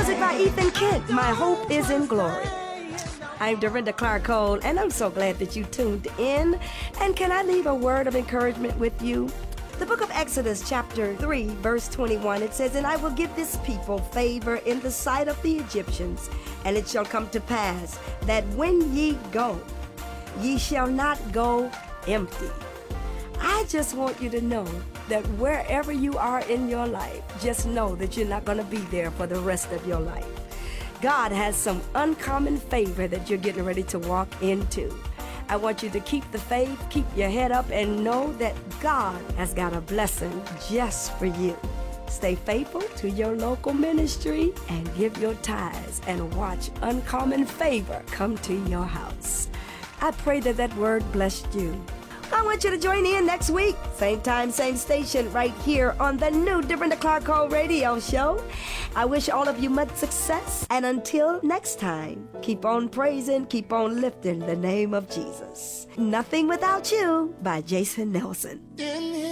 music by Ethan Kent. My hope is in glory. I'm Dorinda Clark Cole, and I'm so glad that you tuned in. And can I leave a word of encouragement with you? The book of Exodus, chapter 3, verse 21, it says, "And I will give this people favor in the sight of the Egyptians, and it shall come to pass that when ye go, ye shall not go empty." I just want you to know that wherever you are in your life, just know that you're not going to be there for the rest of your life. God has some uncommon favor that you're getting ready to walk into. I want you to keep the faith, keep your head up, and know that God has got a blessing just for you. Stay faithful to your local ministry and give your tithes and watch uncommon favor come to your house. I pray that that word blessed you. I want you to join in next week. Same time, same station, right here on the new Dorinda Clark Cole radio show. I wish all of you much success. And until next time, keep on praising, keep on lifting the name of Jesus. Nothing Without You by Jason Nelson.